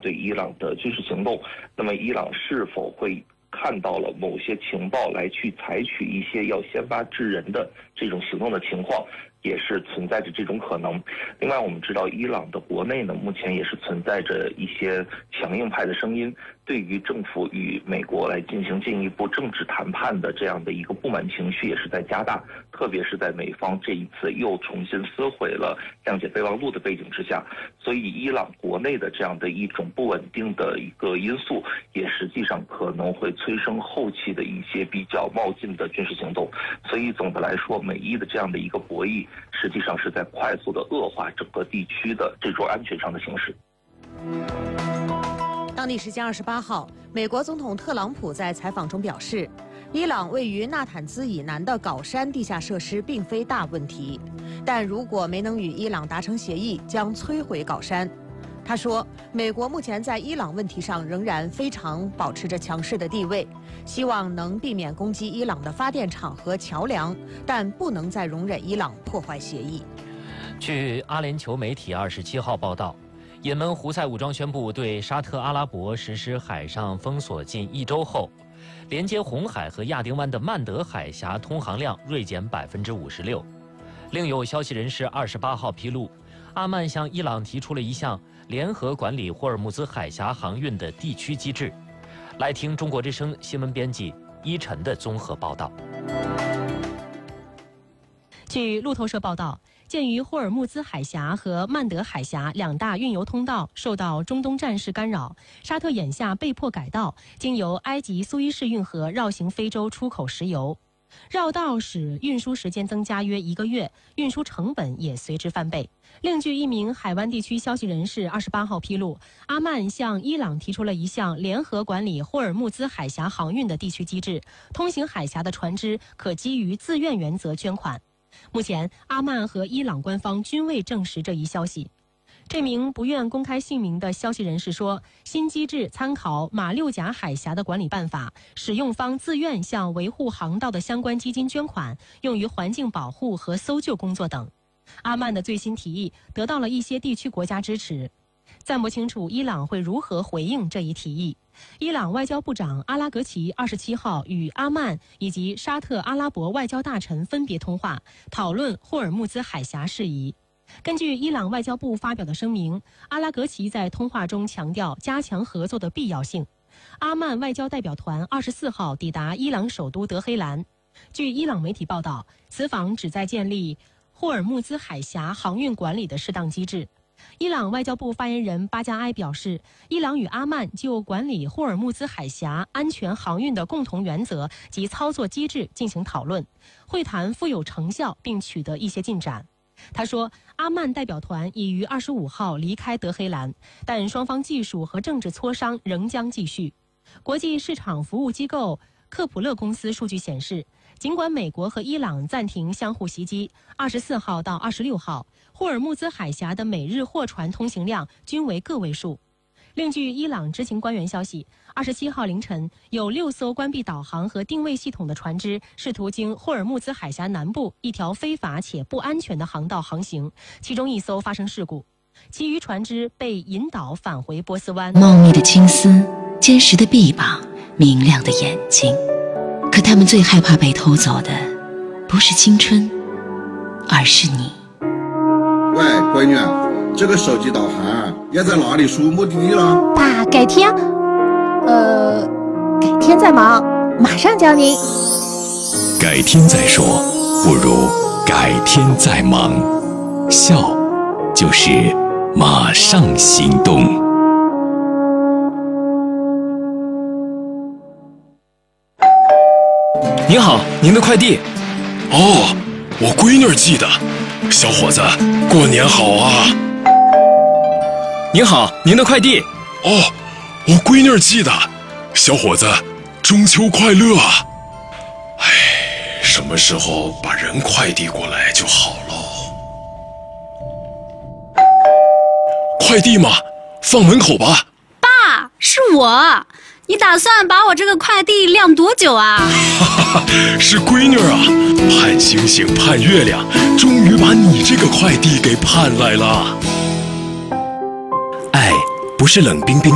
对伊朗的军事行动，那么伊朗是否会看到了某些情报来去采取一些要先发制人的这种行动的情况，也是存在着这种可能。另外我们知道伊朗的国内呢，目前也是存在着一些强硬派的声音，对于政府与美国来进行进一步政治谈判的这样的一个不满情绪也是在加大，特别是在美方这一次又重新撕毁了谅解备忘录的背景之下，所以伊朗国内的这样的一种不稳定的一个因素，也实际上可能会催生后期的一些比较冒进的军事行动。所以总的来说，美伊的这样的一个博弈，实际上是在快速的恶化整个地区的这种安全上的形势。 当地时间28号，美国总统特朗普在采访中表示，伊朗位于纳坦兹以南的镐山地下设施并非大问题，但如果没能与伊朗达成协议，将摧毁镐山。他说，美国目前在伊朗问题上仍然非常保持着强势的地位，希望能避免攻击伊朗的发电厂和桥梁，但不能再容忍伊朗破坏协议。 据阿联酋媒体27号报道，也门胡塞武装宣布对沙特阿拉伯实施海上封锁近1周后，连接红海和亚丁湾的曼德海峡通航量锐减56%。另有消息人士28号披露，阿曼向伊朗提出了一项联合管理霍尔木兹海峡航运的地区机制。来听中国之声新闻编辑依晨的综合报道。 据路透社报道，鉴于霍尔木兹海峡和曼德海峡两大运油通道受到中东战事干扰，沙特眼下被迫改道，经由埃及苏伊士运河绕行非洲出口石油。绕道使运输时间增加约1个月，运输成本也随之翻倍。另据一名海湾地区消息人士28号披露，阿曼向伊朗提出了一项联合管理霍尔木兹海峡航运的地区机制，通行海峡的船只可基于自愿原则捐款。目前，阿曼和伊朗官方均未证实这一消息。这名不愿公开姓名的消息人士说，新机制参考马六甲海峡的管理办法，使用方自愿向维护航道的相关基金捐款，用于环境保护和搜救工作等。阿曼的最新提议得到了一些地区国家支持，暂不清楚伊朗会如何回应这一提议。伊朗外交部长阿拉格齐27号与阿曼以及沙特阿拉伯外交大臣分别通话，讨论霍尔木兹海峡事宜。根据伊朗外交部发表的声明，阿拉格齐在通话中强调加强合作的必要性。阿曼外交代表团24号抵达伊朗首都德黑兰。据伊朗媒体报道，此访旨在建立霍尔木兹海峡航运管理的适当机制。伊朗外交部发言人巴加埃表示，伊朗与阿曼就管理霍尔木兹海峡安全航运的共同原则及操作机制进行讨论，会谈富有成效并取得一些进展。他说，阿曼代表团已于25号离开德黑兰，但双方技术和政治磋商仍将继续。国际市场服务机构克普勒公司数据显示，尽管美国和伊朗暂停相互袭击，24号到26号，霍尔木兹海峡的每日货船通行量均为个位数。另据伊朗知情官员消息，27号凌晨，有6艘关闭导航和定位系统的船只试图经霍尔木兹海峡南部一条非法且不安全的航道航行，其中1艘发生事故，其余船只被引导返回波斯湾。 茂密的青丝，坚实的臂膀，明亮的眼睛，可他们最害怕被偷走的，不是青春，而是你。 喂，闺女，这个手机导航要在哪里输目的地了？ 爸，改天再忙，马上教您。 改天再说，不如改天再忙。笑，就是马上行动。 您好，您的快递。 哦，我闺女儿寄的。小伙子，过年好啊！ 您好，您的快递。 哦，我闺女儿寄的。小伙子，中秋快乐啊！哎，什么时候把人快递过来就好喽？快递吗？放门口吧。 爸，是我。你打算把我这个快递晾多久啊？ 是闺女啊，盼星星盼月亮，终于把你这个快递给盼来了。 爱不是冷冰冰